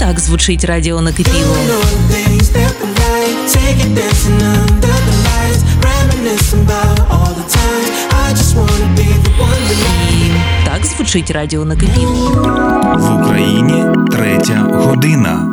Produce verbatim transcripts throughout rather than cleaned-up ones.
Так звучить радіо «Накипіло». І так звучить радіо «Накипіло». В Україні третя година.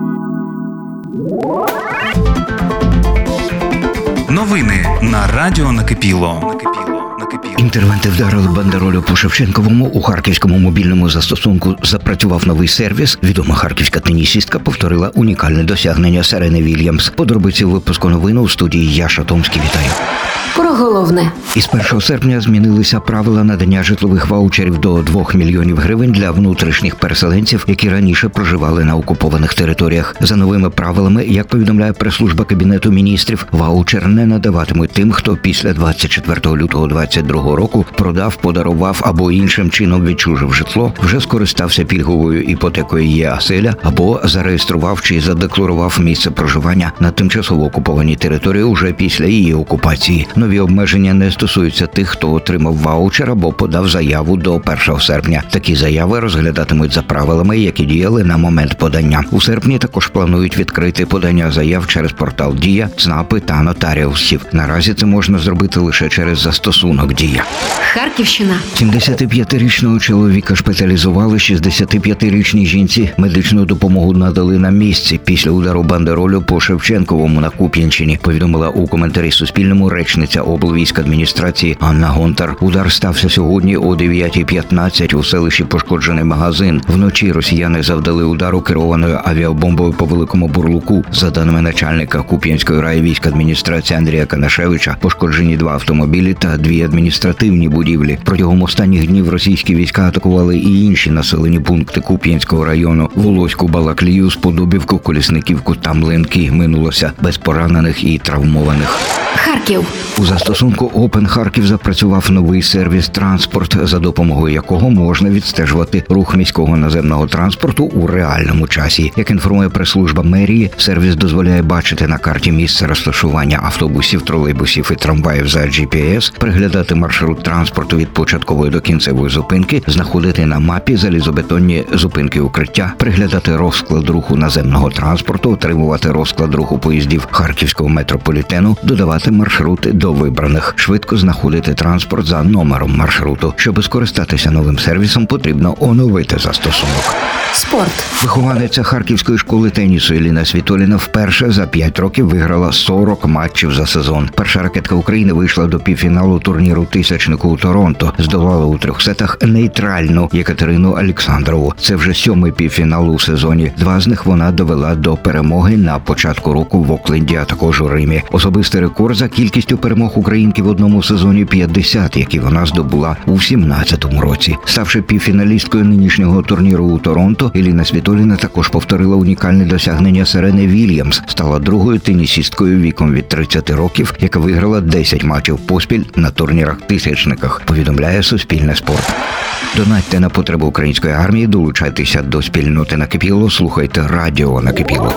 Новини на радіо «Накипіло». Інтервенти вдарили бандеролю по Шевченковому. У харківському мобільному застосунку запрацював новий сервіс. Відома харківська тенісістка повторила унікальне досягнення Серени Вільямс. Подробиці випуску новин у студії Яша Томський. Вітаю. Про головне. Із першого серпня змінилися правила надання житлових ваучерів до двох мільйонів гривень для внутрішніх переселенців, які раніше проживали на окупованих територіях. За новими правилами, як повідомляє прес-служба Кабінету міністрів, ваучер не надаватимуть тим, хто після двадцять четвертого лютого двадцять другого року продав, подарував або іншим чином відчужив житло, вже скористався пільговою іпотекою ЄАселя або зареєстрував чи задекларував місце проживання на тимчасово окупованій території уже після її окупації. Нові обмеження не стосуються тих, хто отримав ваучер або подав заяву до першого серпня. Такі заяви розглядатимуть за правилами, які діяли на момент подання. У серпні також планують відкрити подання заяв через портал «Дія», ЦНАПи та нотаріусів. Наразі це можна зробити лише через застосунок «Дія». Харківщина. сімдесятип'ятирічного чоловіка шпиталізували, шістдесятип'ятирічній жінці медичну допомогу надали на місці після удару бандеролю по Шевченковому на Куп'янщині, повідомила у коментарі Суспільному речниця облвійськадміністрації Анна Гонтар. Удар стався сьогодні о дев'ятій п'ятнадцять у селищі пошкоджений магазин. Вночі росіяни завдали удару керованою авіабомбою по Великому Бурлуку. За даними начальника Куп'янської райвійськадміністрації Андрія Канашевича, пошкоджені два автомобілі та дві адміністративні будівлі. Протягом останніх днів російські війська атакували і інші населені пункти Куп'янського району: Волоську, Балаклію, Сподобівку, Колісниківку та Млинки. Минулося без поранених і травмованих. Харків. У застосунку Open Харків запрацював новий сервіс «Транспорт», за допомогою якого можна відстежувати рух міського наземного транспорту у реальному часі. Як інформує прес-служба мерії, сервіс дозволяє бачити на карті місце розташування автобусів, тролейбусів і трамваїв за джі пі ес, переглядати маршрут транспорту від початкової до кінцевої зупинки, знаходити на мапі залізобетонні зупинки укриття, переглядати розклад руху наземного транспорту, отримувати розклад руху поїздів харківського метрополітену, додавати маршрути до вибраних, швидко знаходити транспорт за номером маршруту. Щоб скористатися новим сервісом, потрібно оновити застосунок. Спорт. Вихованиця Харківської школи тенісу Еліна Світоліна вперше за п'ять років виграла сорок матчів за сезон. Перша ракетка України вийшла до півфіналу турніру «Тисячнику» у Торонто. Здолала у трьох сетах нейтральну Єкатерину Олександрову. Це вже сьомий півфінал у сезоні. Два з них вона довела до перемоги на початку року в Окленді, а також у Римі. Особистий рекорд за кількістю перемог українки в одному сезоні п'ятдесят, які вона здобула у сімнадцятому році. Ставши півфіналісткою нинішнього турніру у Торонто, Еліна Світоліна також повторила унікальне досягнення Серени Вільямс. Стала другою тенісісткою віком від тридцяти років, яка виграла десять матчів поспіль на турнірах-тисячниках, повідомляє Суспільне спорт. Донатьте на потреби української армії, долучайтеся до спільноти «Накипіло», слухайте радіо «Накипіло».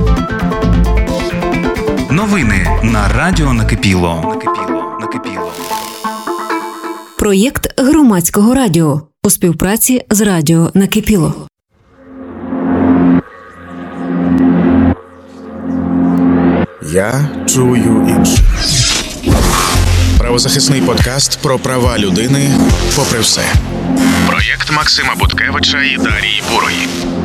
Новини на радіо «Накипіло». Накипіло. Накипіло. Проєкт громадського радіо у співпраці з радіо «Накипіло». Я чую інше. Правозахисний подкаст про права людини попри все. Проєкт Максима Буткевича і Дарії Бурої.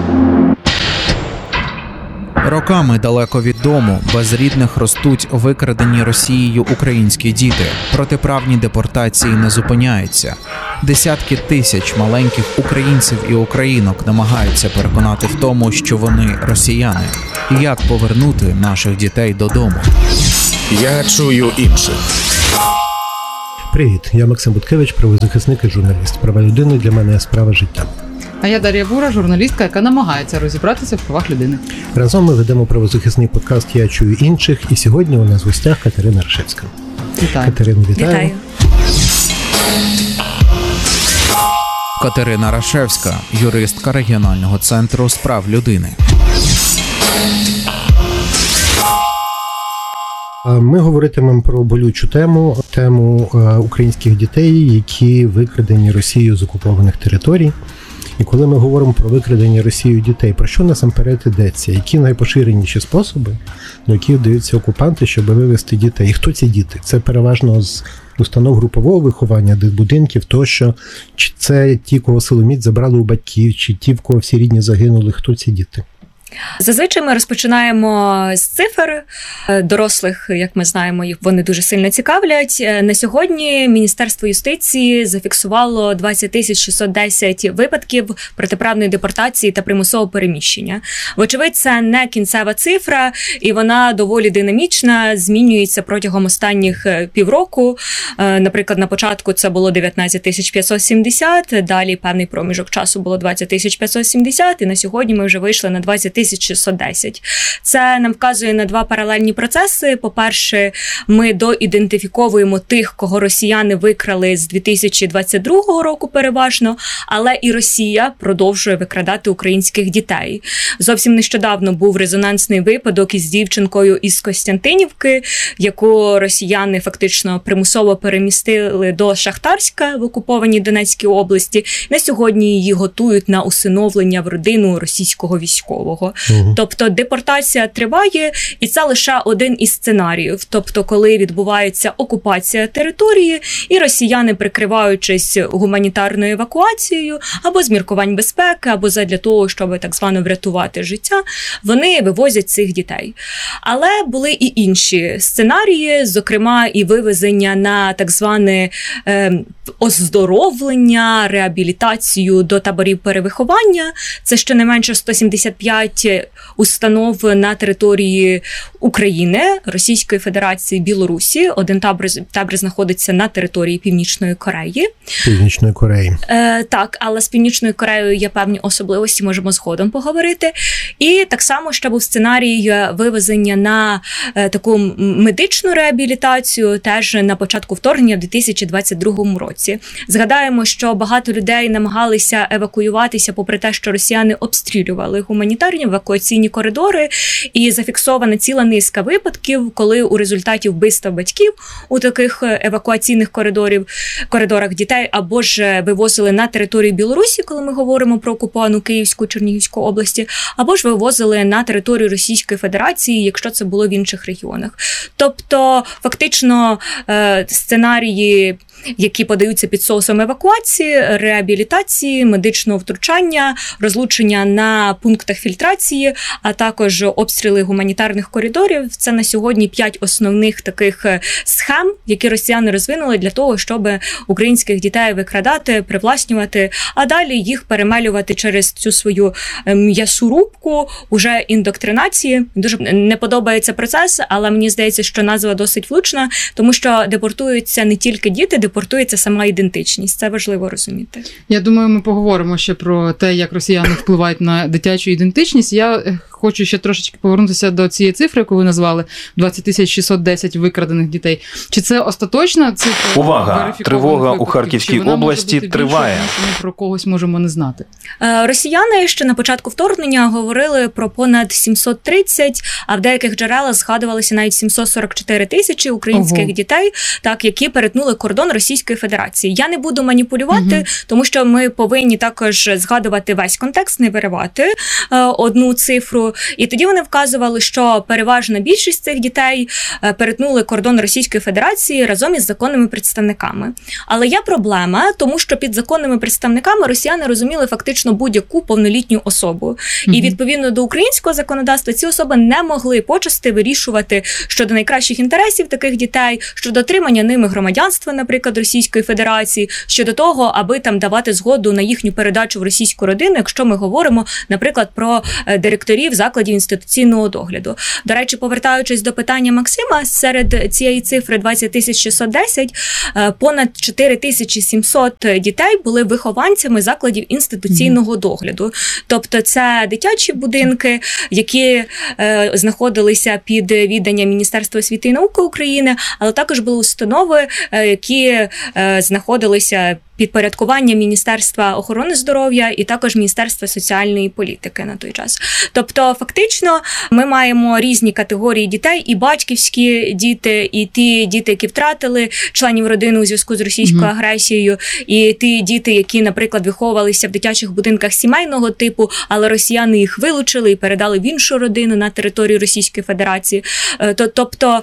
Роками далеко від дому, без рідних ростуть викрадені Росією українські діти. Протиправні депортації не зупиняються. Десятки тисяч маленьких українців і українок намагаються переконати в тому, що вони росіяни. Як повернути наших дітей додому? Я чую інших. Привіт, я Максим Буткевич, правозахисник і журналіст. Права людини для мене – справа життя. А я Дар'я Бура, журналістка, яка намагається розібратися в правах людини. Разом ми ведемо правозахисний подкаст «Я чую інших», і сьогодні у нас в гостях Катерина Рашевська. Вітаю. Катерину, вітаю. Вітаю. Катерина Рашевська, юристка регіонального центру з прав людини. Ми говоритимемо про болючу тему, тему українських дітей, які викрадені Росією з окупованих територій. І коли ми говоримо про викрадення Росією дітей, про що насамперед йдеться? Які найпоширеніші способи, до яких даються окупанти, щоб вивезти дітей? І хто ці діти? Це переважно з установ групового виховання, дитбудинків, тощо. Чи це ті, кого силоміць забрали у батьків, чи ті, в кого всі рідні загинули? Хто ці діти? Зазвичай ми розпочинаємо з цифр дорослих, як ми знаємо, їх вони дуже сильно цікавлять. На сьогодні Міністерство юстиції зафіксувало двадцять тисяч шістсот десять випадків протиправної депортації та примусового переміщення. Вочевидь, це не кінцева цифра, і вона доволі динамічна, змінюється протягом останніх півроку. Наприклад, на початку це було дев'ятнадцять тисяч п'ятсот сімдесят, далі певний проміжок часу було двадцять тисяч п'ятсот сімдесят, і на сьогодні ми вже вийшли на двадцять тисяч шістсот десять. Це нам вказує на два паралельні процеси. По-перше, ми доідентифіковуємо тих, кого росіяни викрали з дві тисячі двадцять другого року переважно, але і Росія продовжує викрадати українських дітей. Зовсім нещодавно був резонансний випадок із дівчинкою із Костянтинівки, яку росіяни фактично примусово перемістили до Шахтарська в окупованій Донецькій області. На сьогодні її готують на усиновлення в родину російського військового. Угу. Тобто депортація триває, і це лише один із сценаріїв. Тобто, коли відбувається окупація території, і росіяни, прикриваючись гуманітарною евакуацією, або з міркувань безпеки, або задля того, щоб так звано врятувати життя, вони вивозять цих дітей. Але були і інші сценарії, зокрема і вивезення на так зване е, оздоровлення, реабілітацію до таборів перевиховання. Це щонайменше сто сімдесят п'ять установ на території України, Російської Федерації, Білорусі. Один табор, табір знаходиться на території Північної Кореї. Північної Кореї. Е, так, але з Північною Кореєю є певні особливості, можемо згодом поговорити. І так само ще був сценарій вивезення на е, таку медичну реабілітацію теж на початку вторгнення в дві тисячі двадцять другому році. Згадаємо, що багато людей намагалися евакуюватися попри те, що росіяни обстрілювали гуманітарні евакуаційні коридори, і зафіксована ціла низка випадків, коли у результаті вбивства батьків у таких евакуаційних коридорів, коридорах дітей або ж вивозили на територію Білорусі, коли ми говоримо про окуповану Київську, Чернігівську області, або ж вивозили на територію Російської Федерації, якщо це було в інших регіонах. Тобто, фактично, сценарії, які подаються під соусом евакуації, реабілітації, медичного втручання, розлучення на пунктах фільтрації, а також обстріли гуманітарних коридорів. Це на сьогодні п'ять основних таких схем, які росіяни розвинули для того, щоб українських дітей викрадати, привласнювати, а далі їх перемелювати через цю свою м'ясорубку уже індоктринації. Дуже не подобається процес, але мені здається, що назва досить влучна, тому що депортуються не тільки діти, депортується сама ідентичність. Це важливо розуміти. Я думаю, ми поговоримо ще про те, як росіяни впливають на дитячу ідентичність. Я хочу ще трошечки повернутися до цієї цифри, яку ви назвали, двадцять тисяч шістсот десять викрадених дітей. Чи це остаточна цифра? Увага! Тривога у Харківській області триває. Більше, ми про когось можемо не знати. Росіяни ще на початку вторгнення говорили про понад сімсот тридцять, а в деяких джерелах згадувалися навіть сімсот сорок чотири тисячі українських Ого. дітей, так, які перетнули кордон Російської Федерації. Я не буду маніпулювати, угу. тому що ми повинні також згадувати весь контекст, не виривати е, одну цифру. І тоді вони вказували, що переважна більшість цих дітей е, перетнули кордон Російської Федерації разом із законними представниками. Але є проблема, тому що під законними представниками росіяни розуміли фактично будь-яку повнолітню особу. Угу. І відповідно до українського законодавства ці особи не могли почасти вирішувати щодо найкращих інтересів таких дітей, щодо отримання ними громадянства, наприклад, Російської Федерації, щодо того, аби там давати згоду на їхню передачу в російську родину, якщо ми говоримо, наприклад, про директорів закладів інституційного догляду. До речі, повертаючись до питання Максима, серед цієї цифри двадцять тисяч шістсот десять, понад чотири тисячі сімсот дітей були вихованцями закладів інституційного mm-hmm. догляду. Тобто це дитячі будинки, які е, знаходилися під відданням Міністерства освіти і науки України, але також були установи, е, які е, знаходилися підпорядкування Міністерства охорони здоров'я і також Міністерства соціальної політики на той час. Тобто, фактично, ми маємо різні категорії дітей, і батьківські діти, і ті діти, які втратили членів родини у зв'язку з російською mm-hmm. агресією, і ті діти, які, наприклад, виховувалися в дитячих будинках сімейного типу, але росіяни їх вилучили і передали в іншу родину на територію Російської Федерації. Тобто,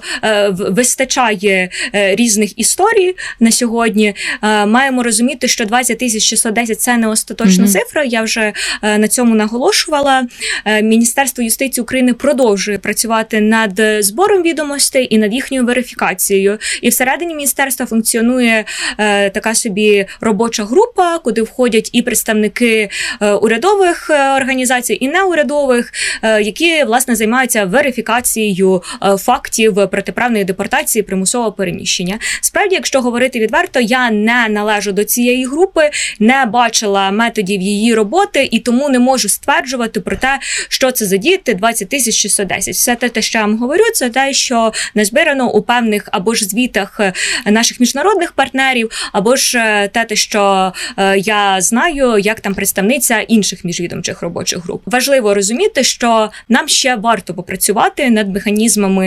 вистачає різних історій на сьогодні. Маємо розуміти, що двадцять тисяч шістсот десять – це не остаточна mm-hmm. цифра, я вже на цьому наголошувала. Міністерство юстиції України продовжує працювати над збором відомостей і над їхньою верифікацією. І всередині міністерства функціонує така собі робоча група, куди входять і представники урядових організацій, і неурядових, які, власне, займаються верифікацією фактів протиправної депортації, примусового переміщення. Справді, якщо говорити відверто, я не належу до цієї групи, не бачила методів її роботи і тому не можу стверджувати про те, що це за діти двадцять тисяч шістсот десять. Все те, що я вам говорю, це те, що назбирано у певних або ж звітах наших міжнародних партнерів, або ж те, що я знаю, як там представниця інших міжвідомчих робочих груп. Важливо розуміти, що нам ще варто попрацювати над механізмами,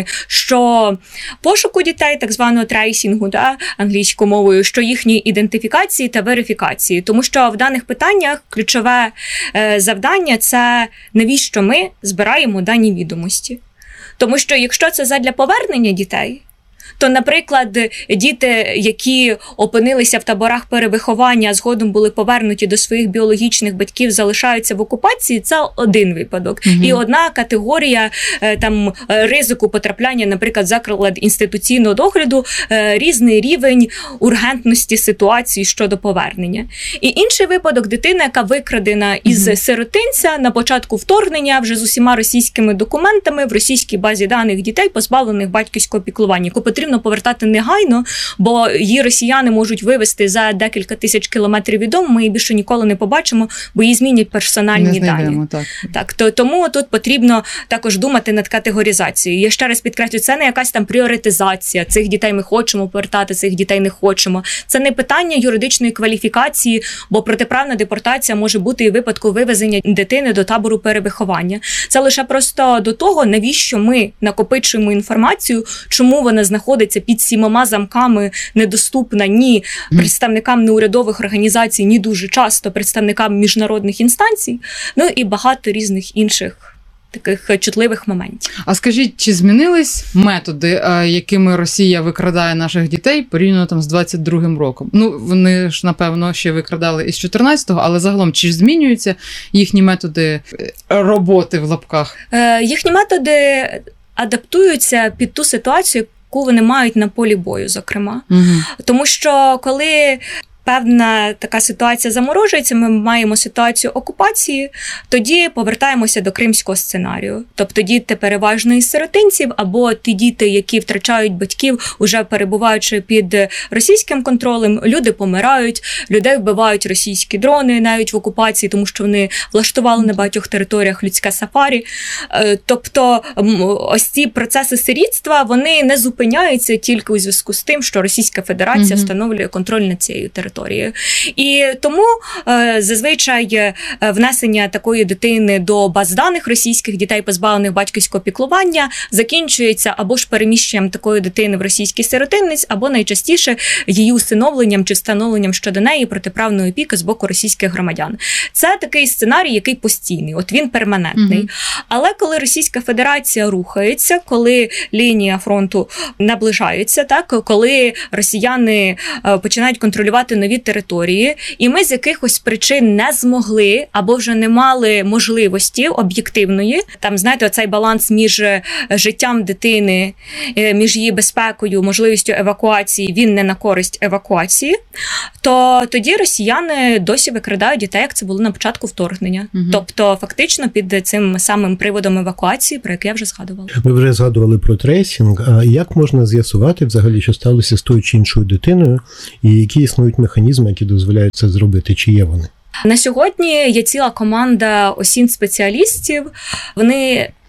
що пошуку дітей, так званого трейсінгу, да, англійською мовою, що їхньої ідентифікації та верифікації. Тому що в даних питаннях ключове е, завдання – це навіщо ми збираємо дані відомості. Тому що якщо це задля повернення дітей, то, наприклад, діти, які опинилися в таборах перевиховання, а згодом були повернуті до своїх біологічних батьків, залишаються в окупації, це один випадок. Угу. І одна категорія там ризику потрапляння, наприклад, заклад інституційного догляду, різний рівень ургентності ситуації щодо повернення. І інший випадок – дитина, яка викрадена із угу. сиротинця на початку вторгнення, вже з усіма російськими документами в російській базі даних дітей, позбавлених батьківського піклування, яку потрібно повертати негайно, бо її росіяни можуть вивезти за декілька тисяч кілометрів від дому, ми її більше ніколи не побачимо, бо її змінять персональні дані. Так. Так, то, тому тут потрібно також думати над категоризацією. Я ще раз підкреслю, це не якась там пріоритизація. Цих дітей ми хочемо повертати, цих дітей не хочемо. Це не питання юридичної кваліфікації, бо протиправна депортація може бути і в випадку вивезення дитини до табору перевиховання. Це лише просто до того, навіщо ми накопичуємо інформацію, чому вона знаходиться під сімома замками, недоступна ні представникам неурядових організацій, ні дуже часто представникам міжнародних інстанцій, ну і багато різних інших таких чутливих моментів. А скажіть, чи змінились методи, якими Росія викрадає наших дітей порівняно там з двадцять другим роком? Ну, вони ж, напевно, ще викрадали із чотирнадцятого, але загалом, чи ж змінюються їхні методи роботи в лапках? Е, їхні методи адаптуються під ту ситуацію, яку вони мають на полі бою, зокрема. Угу. Тому що коли певна така ситуація заморожується, ми маємо ситуацію окупації, тоді повертаємося до кримського сценарію. Тобто діти переважно із сиротинців, або ті діти, які втрачають батьків, уже перебуваючи під російським контролем, люди помирають, людей вбивають російські дрони навіть в окупації, тому що вони влаштували на багатьох територіях людське сафарі. Тобто ось ці процеси сирітства, вони не зупиняються тільки у зв'язку з тим, що Російська Федерація угу. встановлює контроль над цією територією. І тому е, зазвичай внесення такої дитини до баз даних російських дітей, позбавлених батьківського піклування, закінчується або ж переміщенням такої дитини в російський сиротинець, або найчастіше її усиновленням чи встановленням щодо неї протиправної опіки з боку російських громадян. Це такий сценарій, який постійний, от він перманентний. Угу. Але коли Російська Федерація рухається, коли лінія фронту наближається, так, коли росіяни е, починають контролювати нові території, і ми з якихось причин не змогли або вже не мали можливості об'єктивної, там, знаєте, оцей баланс між життям дитини, між її безпекою, можливістю евакуації, він не на користь евакуації, то тоді росіяни досі викрадають дітей, як це було на початку вторгнення. Угу. Тобто, фактично, під цим самим приводом евакуації, про який я вже згадувала. Ви вже згадували про трейсінг. А як можна з'ясувати взагалі, що сталося з тою чи іншою дитиною, і які існують механізми, які дозволяють це зробити? Чи є вони? На сьогодні є ціла команда осін спеціалістів. Вони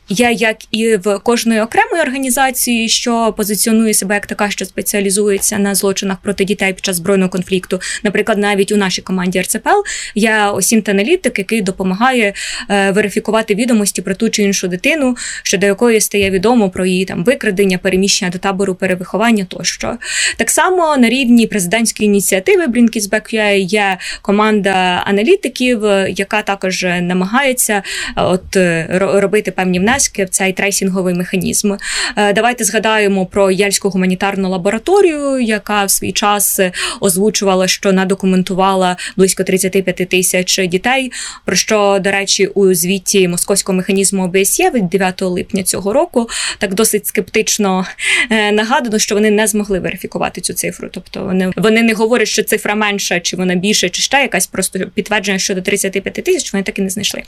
є як і в кожної окремої організації, що позиціонує себе як така, що спеціалізується на злочинах проти дітей під час збройного конфлікту. Наприклад, навіть у нашій команді ар це пе ел є осінт-аналітик, який допомагає е, верифікувати відомості про ту чи іншу дитину, щодо якої стає відомо про її там викрадення, переміщення до табору перевиховання тощо. Так само на рівні президентської ініціативи Bring Kids Back ю ей є команда аналітиків, яка також намагається от робити певні внески в цей трейсінговий механізм. Давайте згадаємо про Єльську гуманітарну лабораторію, яка в свій час озвучувала, що надокументувала близько тридцять п'ять тисяч дітей, про що, до речі, у звіті московського механізму о бе ес є від дев'ятого липня цього року так досить скептично нагадано, що вони не змогли верифікувати цю цифру. Тобто вони, вони не говорять, що цифра менша, чи вона більша, чи ще якась, просто підтвердження щодо тридцять п'ять тисяч вони так і не знайшли.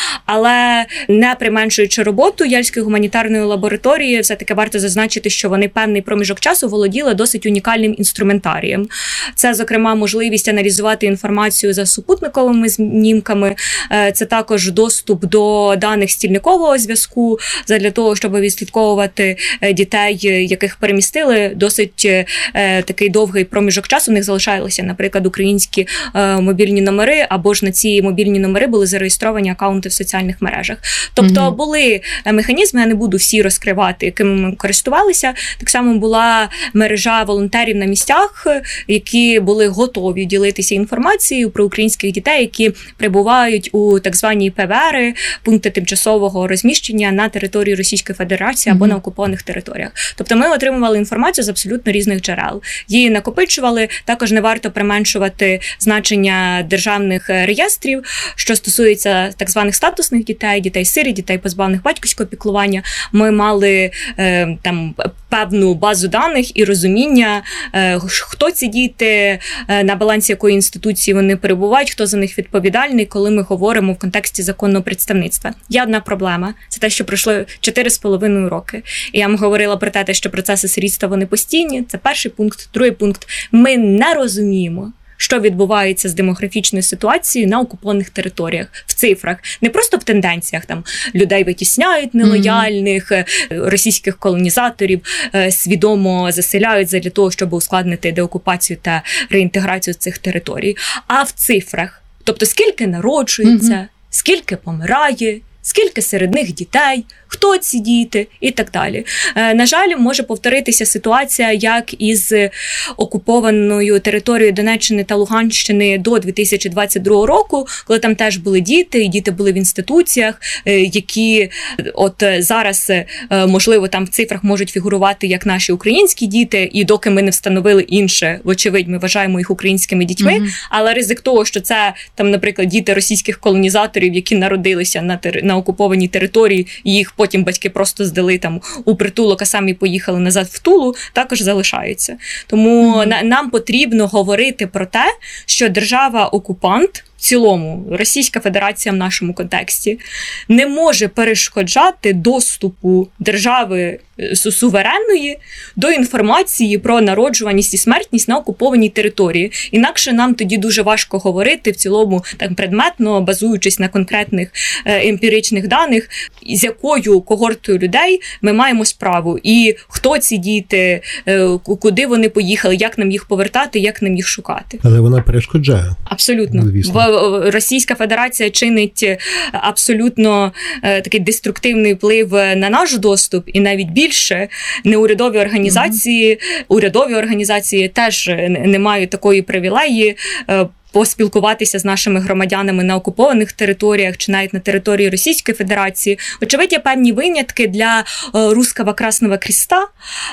Але не применшуючи роботу Єльської гуманітарної лабораторії, все-таки варто зазначити, що вони певний проміжок часу володіли досить унікальним інструментарієм. Це, зокрема, можливість аналізувати інформацію за супутниковими знімками, це також доступ до даних стільникового зв'язку, для того, щоб відслідковувати дітей, яких перемістили, досить е, такий довгий проміжок часу. У них залишалися, наприклад, українські е, мобільні номери, або ж на ці мобільні номери були зареєстровані акаунти в соціальних мережах. Тобто угу. були механізми, я не буду всі розкривати, якими ми користувалися. Так само була мережа волонтерів на місцях, які були готові ділитися інформацією про українських дітей, які прибувають у так звані пе ве ери, пункти тимчасового розміщення на території Російської Федерації або mm-hmm. на окупованих територіях. Тобто ми отримували інформацію з абсолютно різних джерел. Її накопичували, також не варто применшувати значення державних реєстрів, що стосується так званих статусних дітей, дітей-сиріт, дітей позбавлених батьківського піклування. Ми мали е, там певну базу даних і розуміння, е, хто ці діти, е, на балансі якої інституції вони перебувають, хто за них відповідальний, коли ми говоримо в контексті законного представництва. Є одна проблема. Це те, що пройшло чотири з половиною роки. І я вам говорила про те, що процеси сирітства, вони постійні. Це перший пункт. Другий пункт. Ми не розуміємо, що відбувається з демографічною ситуацією на окупованих територіях, в цифрах. Не просто в тенденціях, там людей витісняють нелояльних, mm-hmm. російських колонізаторів, свідомо заселяють для того, щоб ускладнити деокупацію та реінтеграцію цих територій. А в цифрах. Тобто, скільки народжується, mm-hmm. скільки помирає, скільки серед них дітей, хто ці діти і так далі. На жаль, може повторитися ситуація, як із окупованою територією Донеччини та Луганщини до дві тисячі двадцять другого року, коли там теж були діти, і діти були в інституціях, які от зараз, можливо, там в цифрах можуть фігурувати як наші українські діти, і доки ми не встановили інше, вочевидь, ми вважаємо їх українськими дітьми, mm-hmm. але ризик того, що це, там, наприклад, діти російських колонізаторів, які народилися на, тери, на окупованій території, і їх потім батьки просто здали там у притулок, а самі поїхали назад в Тулу, також залишаються. Тому mm-hmm. на, нам потрібно говорити про те, що держава-окупант, в цілому, Російська Федерація в нашому контексті, не може перешкоджати доступу держави суверенної до інформації про народжуваність і смертність на окупованій території. Інакше нам тоді дуже важко говорити в цілому так предметно, базуючись на конкретних е, емпіричних даних, з якою когортою людей ми маємо справу. І хто ці діти, е, куди вони поїхали, як нам їх повертати, як нам їх шукати. Але вона перешкоджає. Абсолютно. Звісно. Російська Федерація чинить абсолютно е, такий деструктивний вплив на наш доступ, і навіть більше неурядові організації, mm-hmm. урядові організації теж не мають такої привілеї е, поспілкуватися з нашими громадянами на окупованих територіях чи навіть на території Російської Федерації. Очевидь, є певні винятки для Руського Красного Креста,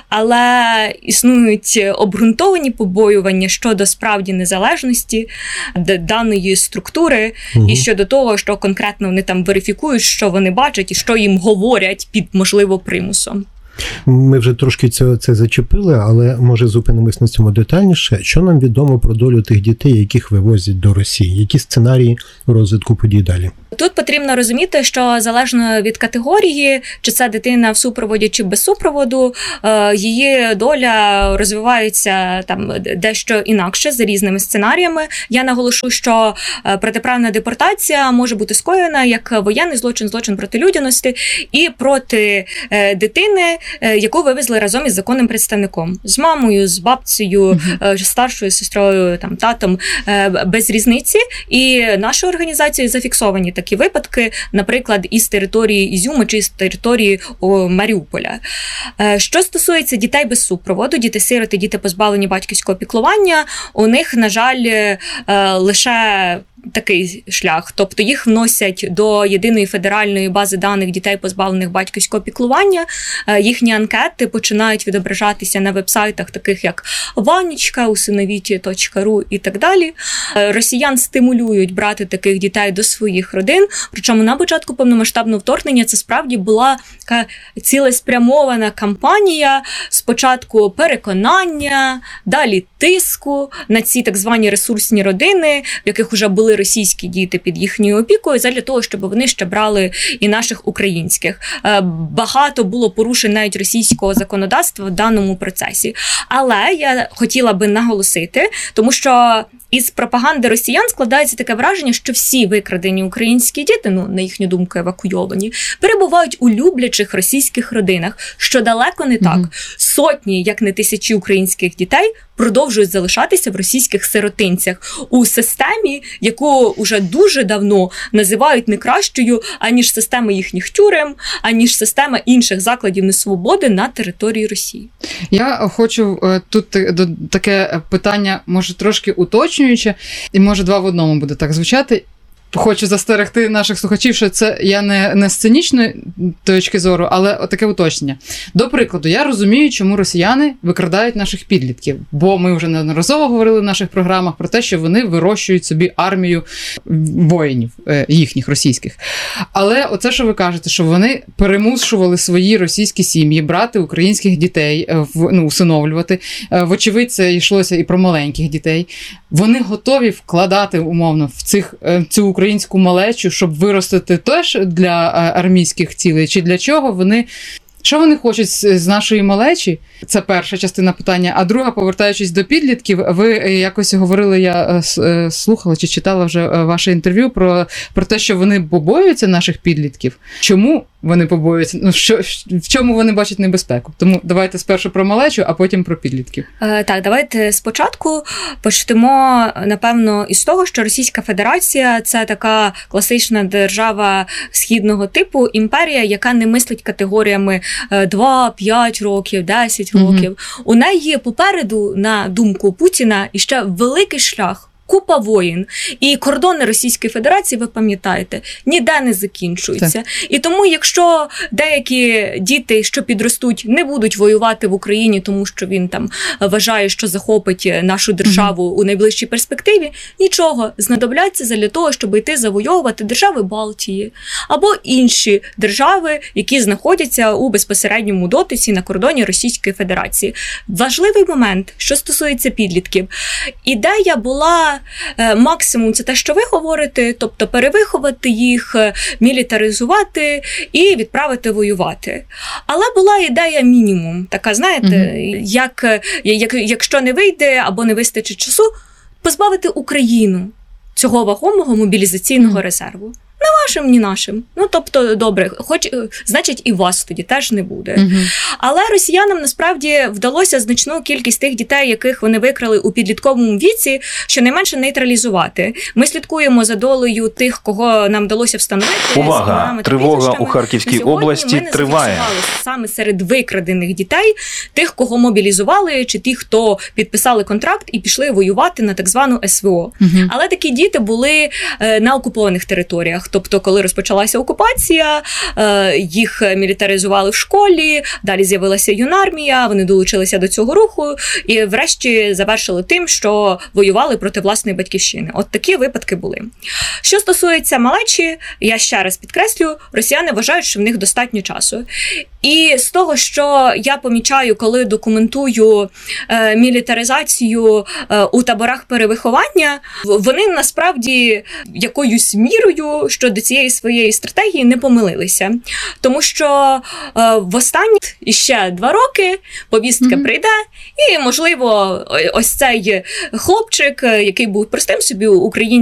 але існують обґрунтовані побоювання щодо справді незалежності даної структури угу. і щодо того, що конкретно вони там верифікують, що вони бачать і що їм говорять під, можливо, примусом. Ми вже трошки це, це зачепили, але може зупинимось на цьому детальніше. Що нам відомо про долю тих дітей, яких вивозять до Росії? Які сценарії розвитку подій далі? Тут потрібно розуміти, що залежно від категорії, чи це дитина в супроводі, чи без супроводу, її доля розвивається там дещо інакше за різними сценаріями. Я наголошу, що протиправна депортація може бути скоєна як воєнний злочин, злочин проти людяності і проти дитини, яку вивезли разом із законним представником. З мамою, з бабцею, uh-huh. старшою сестрою, там, татом, без різниці. І нашою організацією зафіксовані такі випадки, наприклад, із території Ізюма чи з території о, Маріуполя. Що стосується дітей без супроводу, діти-сироти, діти позбавлені батьківського піклування, у них, на жаль, лише такий шлях, тобто їх вносять до єдиної федеральної бази даних дітей, позбавлених батьківського піклування. Їхні анкети починають відображатися на вебсайтах, таких як Ванечка, усиновіть точка ру і так далі. Росіян стимулюють брати таких дітей до своїх родин, причому на початку повномасштабного вторгнення це справді була така цілеспрямована кампанія, спочатку переконання, далі тиску на ці так звані ресурсні родини, в яких вже були російські діти під їхньою опікою, задля того, щоб вони ще брали і наших українських. Багато було порушень навіть російського законодавства в даному процесі. Але я хотіла би наголосити, тому що із пропаганди росіян складається таке враження, що всі викрадені українські діти, ну, на їхню думку, евакуйовані, перебувають у люблячих російських родинах, що далеко не так. Mm-hmm. Сотні, як не тисячі українських дітей продовжують залишатися в російських сиротинцях у системі, яку вже дуже давно називають не кращою, аніж система їхніх тюрем, аніж система інших закладів несвободи на території Росії. Я хочу тут таке питання, може, трошки уточнююче, і може два в одному буде так звучати. Хочу застерегти наших слухачів, що це я не, не з цинічної точки зору, але таке уточнення. До прикладу, я розумію, чому росіяни викрадають наших підлітків, бо ми вже неодноразово говорили в наших програмах про те, що вони вирощують собі армію воїнів, їхніх російських. Але оце, що ви кажете, що вони перемушували свої російські сім'ї брати українських дітей, ну, усиновлювати. Вочевидь, це йшлося і про маленьких дітей. Вони готові вкладати, умовно, в цих, цю українську малечу, щоб виростити теж для армійських цілей, чи для чого вони... Що вони хочуть з нашої малечі? Це перша частина питання. А друга, повертаючись до підлітків, ви якось говорили, я слухала чи читала вже ваше інтерв'ю про, про те, що вони побоюються наших підлітків. Чому вони побоюються? Ну, що, в чому вони бачать небезпеку? Тому давайте спершу про малечу, а потім про підлітків. Е, так, давайте спочатку почнемо, напевно, із того, що Російська Федерація – це така класична держава східного типу, імперія, яка не мислить категоріями два, п'ять років, десять років. Mm-hmm. У неї попереду, на думку Путіна, іще великий шлях. Купа воїн. І кордони Російської Федерації, ви пам'ятаєте, ніде не закінчуються. Так. І тому, якщо деякі діти, що підростуть, не будуть воювати в Україні, тому що він там вважає, що захопить нашу державу mm-hmm. у найближчій перспективі, нічого, знадобляться для того, щоб йти завойовувати держави Балтії або інші держави, які знаходяться у безпосередньому дотиці на кордоні Російської Федерації. Важливий момент, що стосується підлітків. Ідея була максимум це те, що ви говорите, тобто перевиховати їх, мілітаризувати і відправити воювати. Але була ідея мінімум, така, знаєте, mm-hmm. як, як, якщо не вийде або не вистачить часу, позбавити Україну цього вагомого мобілізаційного mm-hmm. резерву. Не вашим, ні нашим. Ну, тобто, добре, хоч, значить, і вас тоді теж не буде. Uh-huh. Але росіянам, насправді, вдалося значну кількість тих дітей, яких вони викрали у підлітковому віці, щонайменше нейтралізувати. Ми слідкуємо за долею тих, кого нам вдалося встановити. Увага! Тривога у Харківській області триває. Саме серед викрадених дітей, тих, кого мобілізували, чи тих, хто підписали контракт і пішли воювати на так звану ес ве о. Uh-huh. Але такі діти були е, на окупованих територіях. Тобто, коли розпочалася окупація, їх мілітаризували в школі, далі з'явилася юнармія, вони долучилися до цього руху і врешті завершили тим, що воювали проти власної батьківщини. От такі випадки були. Що стосується малечі, я ще раз підкреслю, росіяни вважають, що в них достатньо часу. І з того, що я помічаю, коли документую е, мілітаризацію е, у таборах перевиховання, вони насправді якоюсь мірою щодо цієї своєї стратегії не помилилися. Тому що е, в останні іще два роки повістка mm-hmm. прийде, і, можливо, ось цей хлопчик, який був простим собі українцем,